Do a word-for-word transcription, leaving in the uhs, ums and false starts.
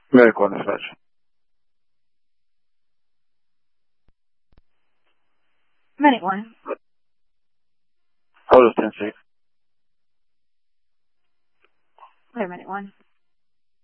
Medic one dispatch. Medic one. Hold us ten six. Clear, Medic one.